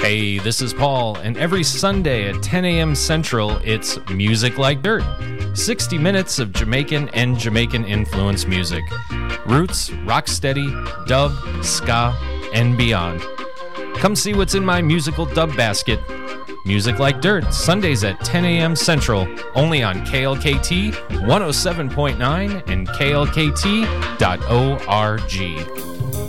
Hey, this is Paul, and every Sunday at 10 a.m. Central, it's Music Like Dirt. 60 minutes of Jamaican and Jamaican-influenced music. Roots, rocksteady, dub, ska, and beyond. Come see what's in my musical dub basket. Music Like Dirt, Sundays at 10 a.m. Central, only on KLKT 107.9 and KLKT.org.